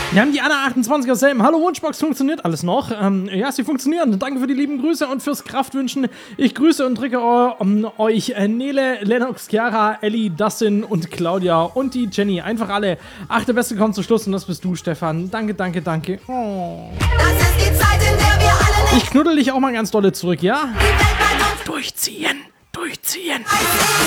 Wir haben die Anna 28 aus Selben. Hallo Wunschbox, funktioniert alles noch? Ja, sie funktionieren. Danke für die lieben Grüße und fürs Kraftwünschen. Ich grüße und drücke euch Nele, Lennox, Chiara, Ellie, Dustin und Claudia und die Jenny. Einfach alle. Ach, der Beste kommt zum Schluss und das bist du, Stefan. Danke, danke, danke. Oh. Das ist die Zeit, in der wir alle Ich knuddel dich auch mal ganz dolle zurück, ja? Durchziehen, durchziehen.